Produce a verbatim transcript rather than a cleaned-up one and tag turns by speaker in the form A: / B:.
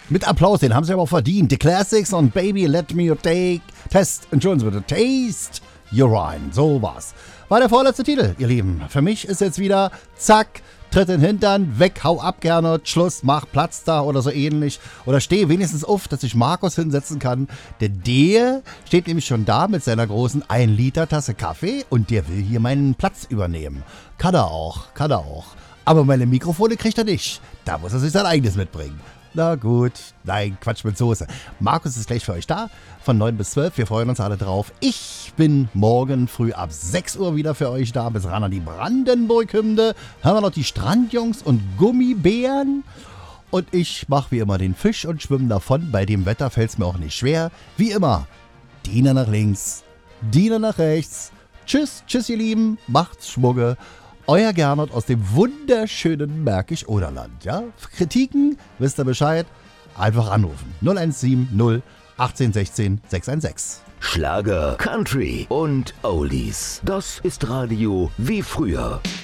A: Mit Applaus, den haben sie aber auch verdient. The Classics und Baby Let Me Take Test, Entschuldigen Sie bitte, Taste Your Wine. So war's. War der vorletzte Titel, ihr Lieben. Für mich ist jetzt wieder zack, tritt in den Hintern, weg, hau ab, Gernot, Schluss, mach Platz da oder so ähnlich. Oder steh wenigstens auf, dass ich Markus hinsetzen kann. Denn der steht nämlich schon da mit seiner großen ein Liter Tasse Kaffee und der will hier meinen Platz übernehmen. Kann er auch, kann er auch. Aber meine Mikrofone kriegt er nicht. Da muss er sich sein eigenes mitbringen. Na gut, nein, Quatsch mit Soße. Markus ist gleich für euch da, von neun bis zwölf. Wir freuen uns alle drauf. Ich bin morgen früh ab sechs Uhr wieder für euch da, bis ran an die Brandenburg-Hymne. Haben wir noch die Strandjungs und Gummibären. Und ich mache wie immer den Fisch und schwimme davon. Bei dem Wetter fällt es mir auch nicht schwer. Wie immer, Diener nach links, Diener nach rechts. Tschüss, tschüss ihr Lieben, macht's Schmugge. Euer Gernot aus dem wunderschönen Märkisch-Oderland. Ja? Für Kritiken, wisst ihr Bescheid, einfach anrufen. null eins sieben null achtzehn sechzehn sechs eins sechs.
B: Schlager, Country und Oldies. Das ist Radio wie früher.